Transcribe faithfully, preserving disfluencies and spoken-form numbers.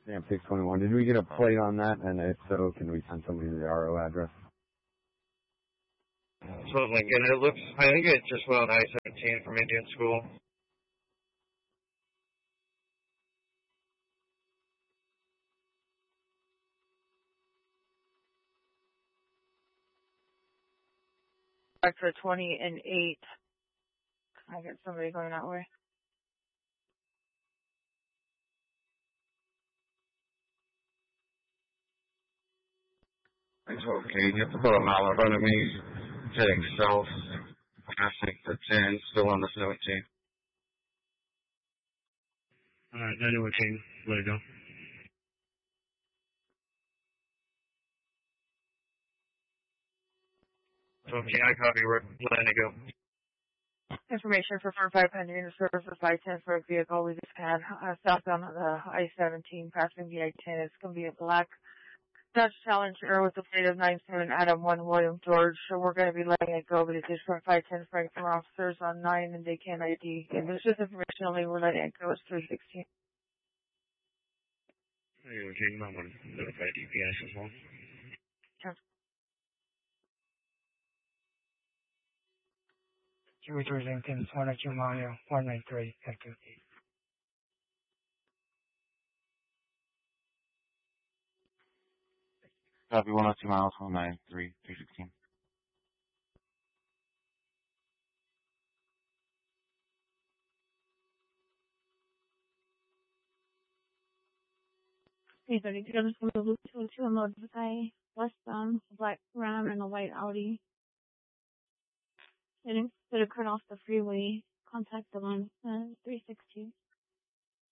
Stamp six twenty-one. Did we get a plate on that? And if so, can we send somebody to the R O address? So Lincoln, it looks, I think it just went on I seventeen from Indian School. Sector twenty and eight. I get somebody going that way. It's okay. You have to put a mile in front of me. It's heading south. Passing for ten, still on the seventeen. Alright, ninety-one King, let it go. Okay, I copy. We're letting it go. Information for four five pending to service for five ten for a vehicle. We just had uh, southbound on the I seventeen passing the I ten. It's going to be a black Dodge Challenger with a plate of nine seven Adam one William George. So we're going to be letting it go, but it is for five ten Frank from officers on nine and they can't I D. And there's just information only. We're letting it go. It's three sixteen. ninety-one King, you might want to notify D P S as well. Okay. Jimmy three Lincoln, one two Mario, one nine three, Echo eight. Copy one oh two miles, one nine three, three sixteen. Hey, thirty two, I'm just going to loop two two and load the guy westbound, a black Ram and a white Audi. It could have cut off the freeway. Contact them on uh, three six two.